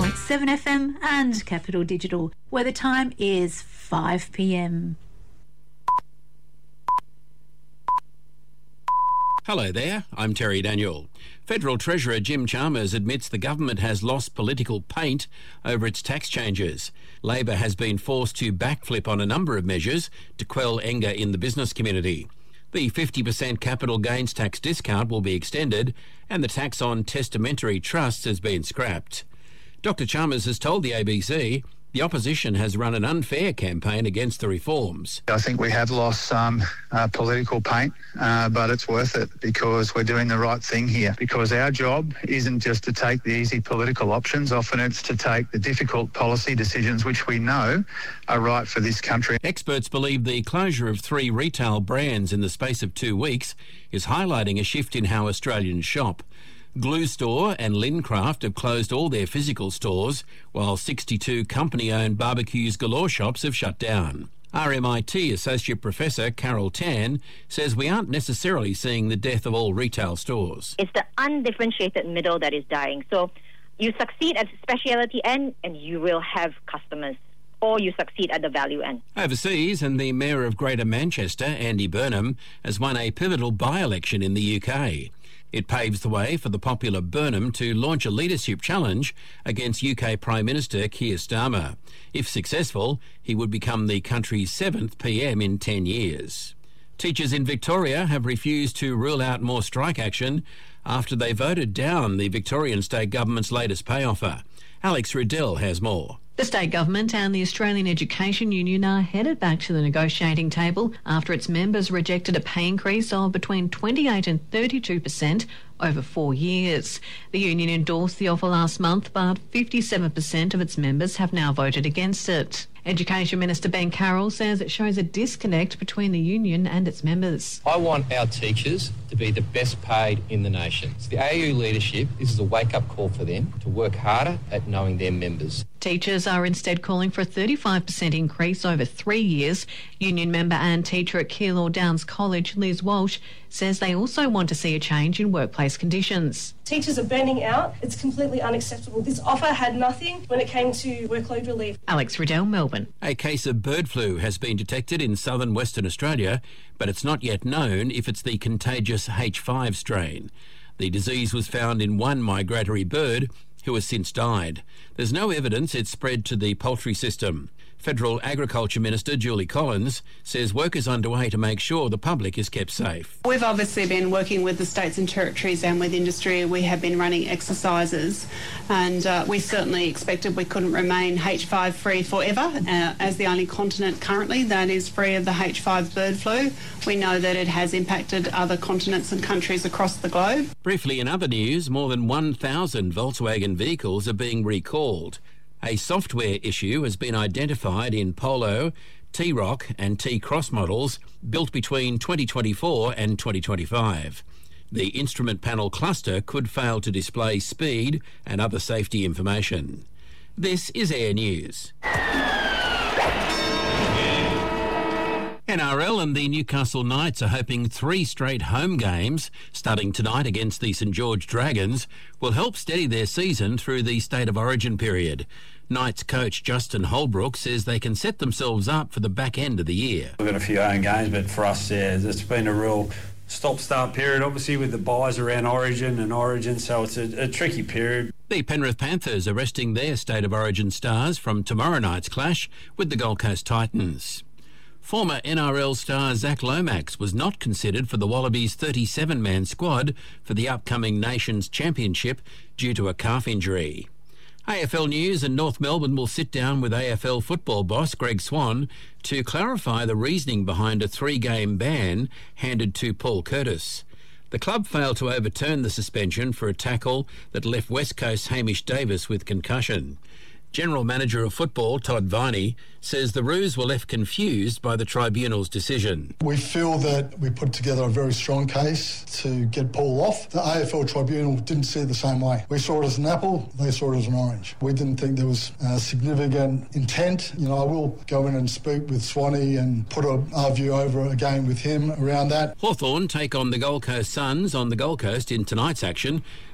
101.7 FM and Capital Digital, where the time is 5 p.m. Hello there, I'm Terry Daniel. Federal Treasurer Jim Chalmers admits the government has lost political paint over its tax changes. Labor has been forced to backflip on a number of measures to quell anger in the business community. The 50% capital gains tax discount will be extended and the tax on testamentary trusts has been scrapped. Dr Chalmers has told the ABC the opposition has run an unfair campaign against the reforms. I think we have lost some political paint, but it's worth it because we're doing the right thing here. Because our job isn't just to take the easy political options. Often it's to take the difficult policy decisions which we know are right for this country. Experts believe the closure of 3 retail brands in the space of 2 weeks is highlighting a shift in how Australians shop. Glue Store and Lincraft have closed all their physical stores, while 62 company-owned Barbecues Galore shops have shut down. RMIT Associate Professor Carol Tan says we aren't necessarily seeing the death of all retail stores. It's the undifferentiated middle that is dying. So you succeed at the specialty end and you will have customers, or you succeed at the value end. Overseas, and the Mayor of Greater Manchester, Andy Burnham, has won a pivotal by-election in the UK. It paves the way for the popular Burnham to launch a leadership challenge against UK Prime Minister Keir Starmer. If successful, he would become the country's 7th PM in 10 years. Teachers in Victoria have refused to rule out more strike action after they voted down the Victorian state government's latest pay offer. Alex Riddell has more. The state government and the Australian Education Union are headed back to the negotiating table after its members rejected a pay increase of between 28 and 32% over 4 years. The union endorsed the offer last month, but 57% of its members have now voted against it. Education Minister Ben Carroll says it shows a disconnect between the union and its members. I want our teachers to be the best paid in the nation. So the AU leadership, this is a wake-up call for them to work harder at knowing their members. Teachers are instead calling for a 35% increase over 3 years. Union member and teacher at Keilor Downs College, Liz Walsh, says they also want to see a change in workplace conditions. Teachers are burning out. It's completely unacceptable. This offer had nothing when it came to workload relief. Alex Riddell, Melbourne. A case of bird flu has been detected in southern Western Australia, but it's not yet known if it's the contagious H5 strain. The disease was found in one migratory bird who has since died. There's no evidence it's spread to the poultry system. Federal Agriculture Minister Julie Collins says work is underway to make sure the public is kept safe. We've obviously been working with the states and territories and with industry. We have been running exercises and we certainly expected we couldn't remain H5 free forever. As the only continent currently that is free of the H5 bird flu, we know that it has impacted other continents and countries across the globe. Briefly in other news, more than 1,000 Volkswagen vehicles are being recalled. A software issue has been identified in Polo, T-Roc and T-Cross models built between 2024 and 2025. The instrument panel cluster could fail to display speed and other safety information. This is Air News. NRL and the Newcastle Knights are hoping 3 straight home games, starting tonight against the St George Dragons, will help steady their season through the State of Origin period. Knights coach Justin Holbrook says they can set themselves up for the back end of the year. We've got a few home games, but for us, it's been a real stop-start period, obviously, with the buys around Origin, so it's a tricky period. The Penrith Panthers are resting their State of Origin stars from tomorrow night's clash with the Gold Coast Titans. Former NRL star Zach Lomax was not considered for the Wallabies 37-man squad for the upcoming Nations Championship due to a calf injury. AFL News and North Melbourne will sit down with AFL football boss Greg Swan to clarify the reasoning behind a 3-game ban handed to Paul Curtis. The club failed to overturn the suspension for a tackle that left West Coast's Hamish Davis with concussion. General Manager of Football, Todd Viney, says the Roos were left confused by the tribunal's decision. We feel that we put together a very strong case to get Paul off. The AFL Tribunal didn't see it the same way. We saw it as an apple, they saw it as an orange. We didn't think there was significant intent. I will go in and speak with Swanee and put our view over again with him around that. Hawthorn take on the Gold Coast Suns on the Gold Coast in tonight's action,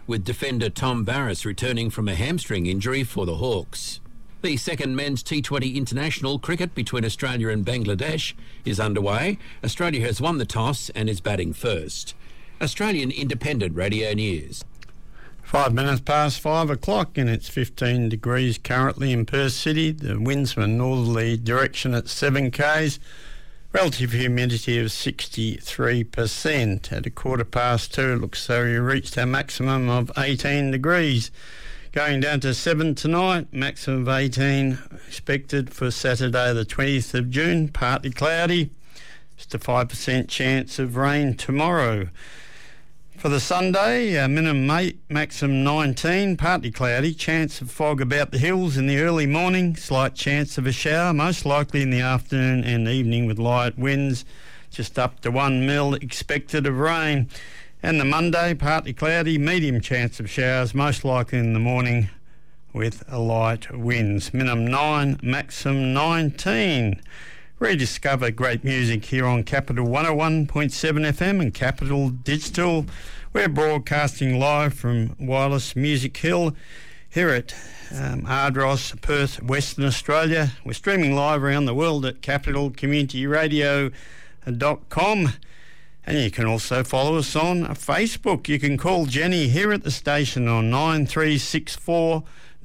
with defender Tom Barrass returning from a hamstring injury for the Hawks. The second men's T20 international cricket between Australia and Bangladesh is underway. Australia has won the toss and is batting first. Australian Independent Radio News. 5 minutes past 5 o'clock and it's 15 degrees currently in Perth City. The winds from a northerly direction at 7 k's. Relative humidity of 63%. At 2:15, it looks so we reached our maximum of 18 degrees. Going down to 7 tonight, maximum of 18 expected for Saturday the 20th of June, partly cloudy. Just a 5% chance of rain tomorrow. For the Sunday, minimum 8, maximum 19, partly cloudy, chance of fog about the hills in the early morning, slight chance of a shower, most likely in the afternoon and evening with light winds, just up to 1 mil expected of rain. And the Monday, partly cloudy, medium chance of showers, most likely in the morning with light winds. Minimum 9, maximum 19. Rediscover great music here on Capital 101.7 FM and Capital Digital. We're broadcasting live from Wireless Music Hill here at Ardross, Perth, Western Australia. We're streaming live around the world at capitalcommunityradio.com. And you can also follow us on Facebook. You can call Jenny here at the station on 9364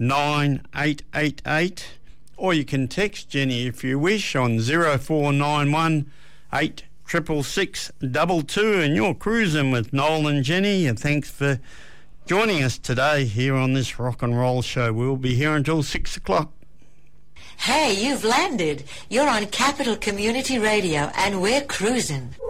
9888. Or you can text Jenny if you wish on 0491 866 22. And you're cruising with Noel and Jenny. And thanks for joining us today here on this rock and roll show. We'll be here until 6 o'clock. Hey, you've landed. You're on Capital Community Radio and we're cruising.